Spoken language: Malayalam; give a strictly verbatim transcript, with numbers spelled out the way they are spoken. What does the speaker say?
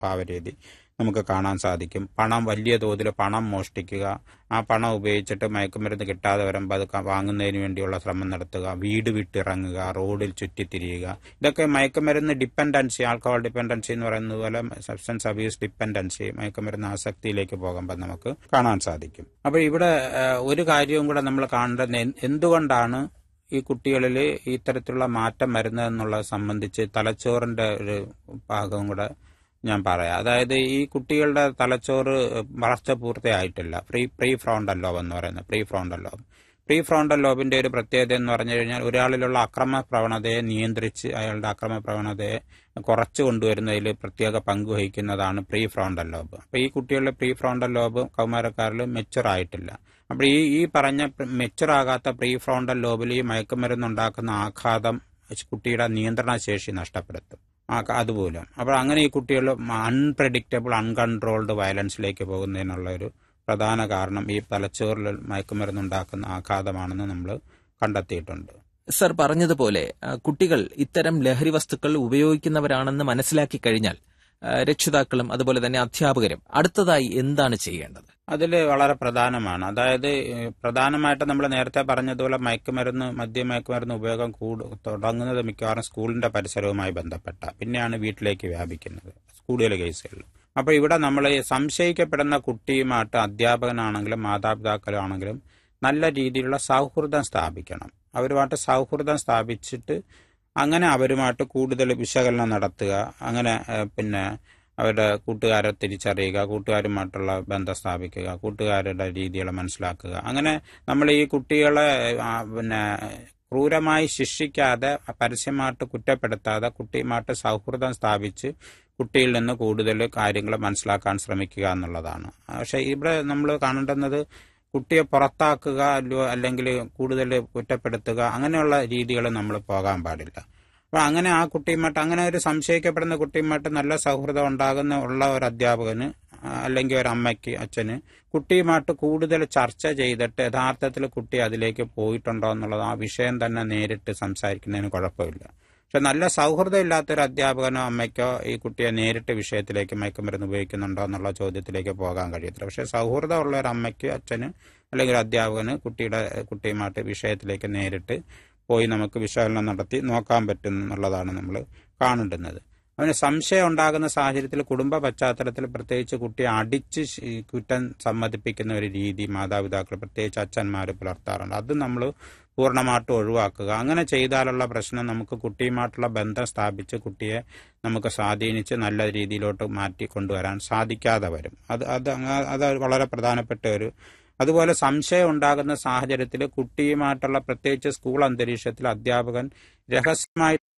സ്വഭാവരീതി നമുക്ക് കാണാൻ സാധിക്കും. പണം വലിയ തോതിൽ പണം മോഷ്ടിക്കുക, ആ പണം ഉപയോഗിച്ചിട്ട് മയക്കുമരുന്ന് കിട്ടാതെ വരുമ്പോൾ അത് വാങ്ങുന്നതിന് വേണ്ടിയുള്ള ശ്രമം നടത്തുക, വീട് വിട്ടിറങ്ങുക, റോഡിൽ ചുറ്റിത്തിരിയുക, ഇതൊക്കെ മയക്കുമരുന്ന് ഡിപ്പെൻഡൻസി, ആൽക്കഹോൾ ഡിപ്പെൻഡൻസി എന്ന് പറയുന്നത് പോലെ സബ്സ്റ്റൻസ് അബ്യൂസ് ഡിപ്പെൻഡൻസി, മയക്കുമരുന്ന് ആസക്തിയിലേക്ക് പോകുമ്പോൾ നമുക്ക് കാണാൻ സാധിക്കും. അപ്പോൾ ഇവിടെ ഒരു കാര്യവും കൂടെ നമ്മൾ കാണേണ്ടത് എന്തുകൊണ്ടാണ് ഈ കുട്ടികളിൽ ഇത്തരത്തിലുള്ള മാറ്റം വരുന്നതെന്നുള്ളത് സംബന്ധിച്ച് തലച്ചോറിന്റെ ഒരു ഭാഗവും കൂടെ ഞാൻ പറയാം. അതായത് ഈ കുട്ടികളുടെ തലച്ചോറ് വളർച്ച പൂർത്തിയായിട്ടില്ല. പ്രീ പ്രീ ഫ്രോണ്ടൽ ലോബ് എന്ന് പറയുന്നത് pre frontal lobe pre frontal ലോബിന്റെ ഒരു പ്രത്യേകത എന്ന് പറഞ്ഞു കഴിഞ്ഞാൽ ഒരാളിലുള്ള അക്രമ പ്രവണതയെ നിയന്ത്രിച്ച് അയാളുടെ അക്രമ പ്രവണതയെ കുറച്ചു കൊണ്ടുവരുന്നതിൽ പ്രത്യേക പങ്ക് വഹിക്കുന്നതാണ് പ്രീ ഫ്രോണ്ടൽ ലോബ്. അപ്പൊ ഈ കുട്ടികളുടെ പ്രീ ഫ്രോണ്ടൽ ലോബ് കൗമാരക്കാരിൽ മെച്ചുർ ആയിട്ടില്ല. അപ്പോൾ ഈ ഈ പറഞ്ഞ മെച്ചുർ ആകാത്ത പ്രീ ഫ്രോണ്ടൽ ലോബിൽ ഈ മയക്കുമരുന്നുണ്ടാക്കുന്ന ആഘാതം കുട്ടിയുടെ നിയന്ത്രണ ശേഷി നഷ്ടപ്പെടുത്തും. അതുപോലും അപ്പോൾ അങ്ങനെ ഈ കുട്ടികൾ അൺപ്രഡിക്റ്റബിൾ അൺകൺട്രോൾഡ് വയലൻസിലേക്ക് പോകുന്നതിനുള്ള ഒരു പ്രധാന കാരണം ഈ തലച്ചോറിൽ മയക്കുമരുന്നുണ്ടാക്കുന്ന ആഘാതമാണെന്ന് നമ്മൾ കണ്ടെത്തിയിട്ടുണ്ട്. സർ പറഞ്ഞതുപോലെ കുട്ടികൾ ഇത്തരം ലഹരി വസ്തുക്കൾ ഉപയോഗിക്കുന്നവരാണെന്ന് മനസ്സിലാക്കി കഴിഞ്ഞാൽ രക്ഷിതാക്കളും അതുപോലെ തന്നെ അധ്യാപകരും അടുത്തതായി എന്താണ് ചെയ്യേണ്ടത്? അതിൽ വളരെ പ്രധാനമാണ്. അതായത് പ്രധാനമായിട്ട് നമ്മൾ നേരത്തെ പറഞ്ഞതുപോലെ മയക്കുമരുന്ന് മദ്യ മയക്കുമരുന്ന് ഉപയോഗം കൂടു തുടങ്ങുന്നത് മിക്കവാറും സ്കൂളിന്റെ പരിസരവുമായി ബന്ധപ്പെട്ട, പിന്നെയാണ് വീട്ടിലേക്ക് വ്യാപിക്കുന്നത് സ്കൂളുകളിലെ കേസുകളിൽ. അപ്പോൾ ഇവിടെ നമ്മൾ സംശയിക്കപ്പെടുന്ന കുട്ടിയുമായിട്ട് അധ്യാപകനാണെങ്കിലും മാതാപിതാക്കളാണെങ്കിലും നല്ല രീതിയിലുള്ള സൗഹൃദം സ്ഥാപിക്കണം. അവരുമായിട്ട് സൗഹൃദം സ്ഥാപിച്ചിട്ട് അങ്ങനെ അവരുമായിട്ട് കൂടുതൽ വിശകലനം നടത്തുക, അങ്ങനെ പിന്നെ അവരുടെ കൂട്ടുകാരെ തിരിച്ചറിയുക, കൂട്ടുകാരുമായിട്ടുള്ള ബന്ധം സ്ഥാപിക്കുക, കൂട്ടുകാരുടെ രീതികൾ മനസ്സിലാക്കുക. അങ്ങനെ നമ്മൾ ഈ കുട്ടികളെ പിന്നെ ക്രൂരമായി ശിക്ഷിക്കാതെ പരസ്യമായിട്ട് കുറ്റപ്പെടുത്താതെ കുട്ടിയുമായിട്ട് സൗഹൃദം സ്ഥാപിച്ച് കുട്ടിയിൽ നിന്ന് കൂടുതൽ കാര്യങ്ങൾ മനസ്സിലാക്കാൻ ശ്രമിക്കുക എന്നുള്ളതാണ്. പക്ഷെ ഇവിടെ നമ്മൾ കാണേണ്ടുന്നത് കുട്ടിയെ പുറത്താക്കുക അല്ലെങ്കിൽ കൂടുതൽ കുറ്റപ്പെടുത്തുക അങ്ങനെയുള്ള രീതികൾ നമ്മൾ പോകാൻ പാടില്ല. അപ്പോൾ അങ്ങനെ ആ കുട്ടിയുമായിട്ട് അങ്ങനെ ഒരു സംശയിക്കപ്പെടുന്ന കുട്ടിയുമായിട്ട് നല്ല സൗഹൃദം ഉണ്ടാകുന്ന ഉള്ള ഒരു അധ്യാപകന് അല്ലെങ്കിൽ ഒരു അമ്മയ്ക്ക് അച്ഛന് കുട്ടിയുമായിട്ട് കൂടുതൽ ചർച്ച ചെയ്തിട്ട് യഥാർത്ഥത്തിൽ കുട്ടി അതിലേക്ക് പോയിട്ടുണ്ടോ എന്നുള്ളത് ആ വിഷയം തന്നെ നേരിട്ട് സംസാരിക്കുന്നതിന് കുഴപ്പമില്ല. പക്ഷെ നല്ല സൗഹൃദം ഇല്ലാത്തൊരു അധ്യാപകനോ അമ്മയ്ക്കോ ഈ കുട്ടിയെ നേരിട്ട് വിഷയത്തിലേക്ക് മയക്കുമരുന്ന് ഉപയോഗിക്കുന്നുണ്ടോ എന്നുള്ള ചോദ്യത്തിലേക്ക് പോകാൻ കഴിയത്തില്ല. പക്ഷെ സൗഹൃദമുള്ള ഒരു അമ്മയ്ക്ക് അച്ഛന് അല്ലെങ്കിൽ അധ്യാപകന് കുട്ടിയുടെ കുട്ടിയുമായിട്ട് വിഷയത്തിലേക്ക് നേരിട്ട് പോയി നമുക്ക് വിശകലനം നടത്തി നോക്കാൻ പറ്റും എന്നുള്ളതാണ് നമ്മൾ കാണേണ്ടുന്നത്. അവന് സംശയം ഉണ്ടാകുന്ന സാഹചര്യത്തിൽ കുടുംബ പശ്ചാത്തലത്തിൽ പ്രത്യേകിച്ച് കുട്ടിയെ അടിച്ച് കുറ്റം സമ്മതിപ്പിക്കുന്ന ഒരു രീതി മാതാപിതാക്കൾ പ്രത്യേകിച്ച് അച്ഛന്മാർ പുലർത്താറുണ്ട്. അത് നമ്മൾ പൂർണ്ണമായിട്ടും ഒഴിവാക്കുക. അങ്ങനെ ചെയ്താലുള്ള പ്രശ്നം നമുക്ക് കുട്ടിയുമായിട്ടുള്ള ബന്ധം സ്ഥാപിച്ച് കുട്ടിയെ നമുക്ക് സ്വാധീനിച്ച് നല്ല രീതിയിലോട്ട് മാറ്റി കൊണ്ടുവരാൻ സാധിക്കാതെ വരും. അത് അത് അത് വളരെ പ്രധാനപ്പെട്ട ഒരു അതുപോലെ സംശയം ഉണ്ടാകുന്ന സാഹചര്യത്തിൽ കുട്ടിയുമായിട്ടുള്ള പ്രത്യേകിച്ച് സ്കൂൾ അന്തരീക്ഷത്തിൽ അധ്യാപകൻ രഹസ്യമായി